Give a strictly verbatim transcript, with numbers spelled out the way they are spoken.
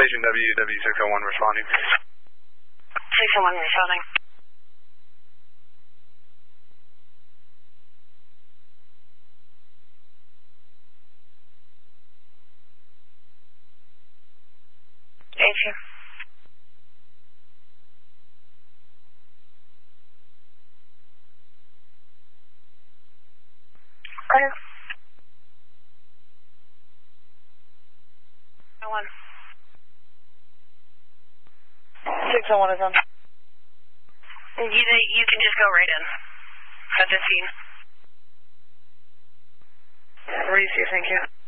Station W, W six oh one responding. six oh one responding. Thank you. Clear. One. six oh one is on. You, you can just go right in. At fifteen. Receive, thank you.